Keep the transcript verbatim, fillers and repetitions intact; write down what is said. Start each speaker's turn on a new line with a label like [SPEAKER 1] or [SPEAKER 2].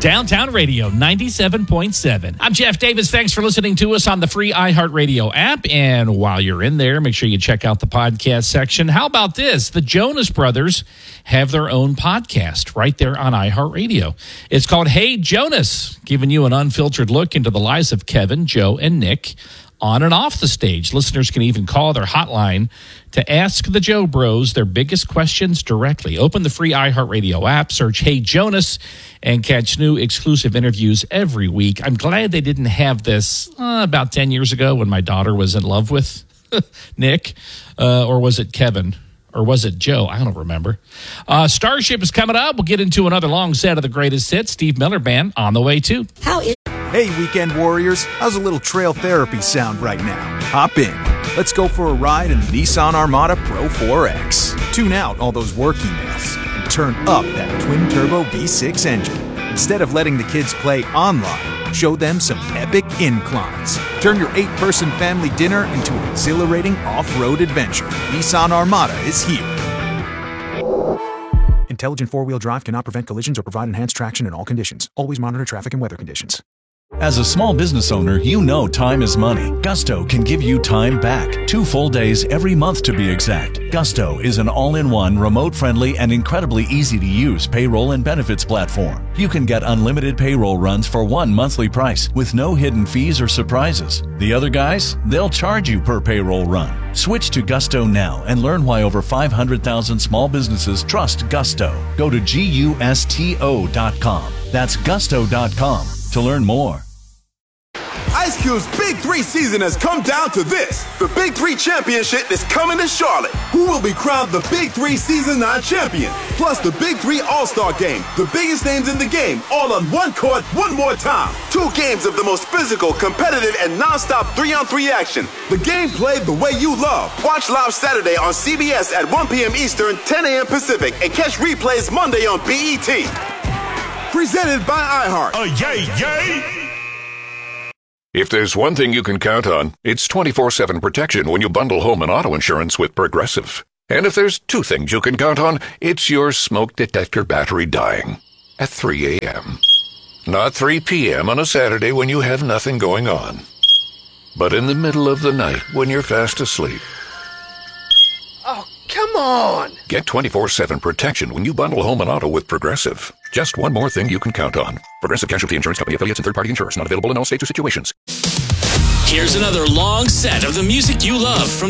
[SPEAKER 1] Downtown Radio ninety-seven point seven. I'm Jeff Davis. Thanks for listening to us on the free iHeartRadio app. And while you're in there, make sure you check out the podcast section. How about this? The Jonas Brothers have their own podcast right there on iHeartRadio. It's called Hey Jonas, giving you an unfiltered look into the lives of Kevin, Joe, and Nick on and off the stage. Listeners can even call their hotline to ask the Joe Bros their biggest questions directly. Open the free iHeartRadio app, search Hey Jonas, and catch new exclusive interviews every week. I'm glad they didn't have this uh, about ten years ago when my daughter was in love with Nick, uh, or was it Kevin? Or was it Joe? I don't remember. Uh, Starship is coming up. We'll get into another long set of the greatest hits. Steve Miller Band on the way, too.
[SPEAKER 2] How is- Hey, weekend warriors. How's a little trail therapy sound right now? Hop in. Let's go for a ride in the Nissan Armada Pro four X. Tune out all those work emails and turn up that twin-turbo V six engine. Instead of letting the kids play online, show them some epic inclines. Turn your eight-person family dinner into an exhilarating off-road adventure. Nissan Armada is here. Intelligent four-wheel drive cannot prevent collisions or provide enhanced traction in all conditions. Always monitor traffic and weather conditions.
[SPEAKER 3] As a small business owner, you know time is money. Gusto can give you time back. Two full days every month to be exact. Gusto is an all-in-one, remote-friendly, and incredibly easy-to-use payroll and benefits platform. You can get unlimited payroll runs for one monthly price with no hidden fees or surprises. The other guys, they'll charge you per payroll run. Switch to Gusto now and learn why over five hundred thousand small businesses trust Gusto. Go to gusto dot com. That's gusto dot com to learn more.
[SPEAKER 4] Ice Cube's Big Three season has come down to this. The Big Three Championship is coming to Charlotte. Who will be crowned the Big Three Season nine champion? Plus the Big Three All-Star Game. The biggest names in the game, all on one court, one more time. Two games of the most physical, competitive, and non-stop three-on-three action. The game played the way you love. Watch live Saturday on C B S at one p.m. Eastern, ten a.m. Pacific, and catch replays Monday on B E T. Presented by iHeart.
[SPEAKER 5] Uh, yay, yay!
[SPEAKER 6] If there's one thing you can count on, it's twenty-four seven protection when you bundle home and auto insurance with Progressive. And if there's two things you can count on, it's your smoke detector battery dying at three a.m. Not three p.m. on a Saturday when you have nothing going on, but in the middle of the night when you're fast asleep.
[SPEAKER 7] Oh, come on!
[SPEAKER 6] Get twenty-four seven protection when you bundle home and auto with Progressive. Just one more thing you can count on. Progressive Casualty Insurance Company affiliates and third-party insurers. Not available in all states or situations.
[SPEAKER 8] Here's another long set of the music you love from